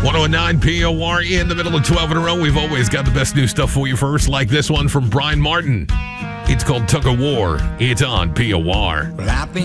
109 POR in the middle of 12 in a row. We've always got the best new stuff for you first, like this one from Brian Martin. It's called Tug of War. It's on POR. Well, I've been